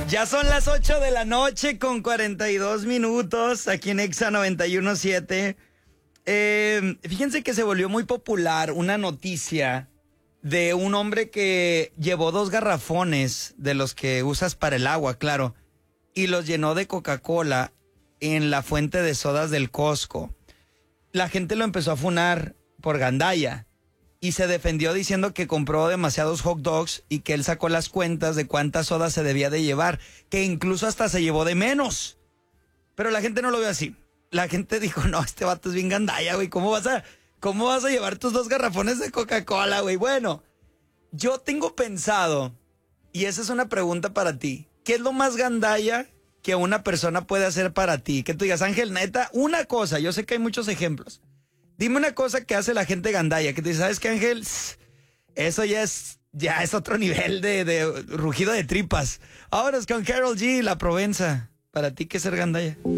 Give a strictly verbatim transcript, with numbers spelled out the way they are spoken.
Ya son las ocho de la noche con cuarenta y dos minutos aquí en Exa noventa y uno punto siete. Eh, fíjense que se volvió muy popular una noticia de un hombre que llevó dos garrafones de los que usas para el agua, claro, y los llenó de Coca-Cola en la fuente de sodas del Costco. La gente lo empezó a funar por gandalla y se defendió diciendo que compró demasiados hot dogs y que él sacó las cuentas de cuántas sodas se debía de llevar, que incluso hasta se llevó de menos. Pero la gente no lo vio así. La gente dijo, no, este vato es bien gandalla, güey. ¿Cómo vas a, cómo vas a llevar tus dos garrafones de Coca-Cola, güey? Bueno, yo tengo pensado, y esa es una pregunta para ti, ¿qué es lo más gandalla que una persona puede hacer para ti? Que tú digas, Ángel, neta, una cosa, yo sé que hay muchos ejemplos. Dime una cosa que hace la gente gandalla, que te dice, ¿sabes qué, Ángel? Eso ya es, ya es otro nivel de, de rugido de tripas. Ahora es con Karol G, La Provenza. ¿Para ti qué es ser gandalla?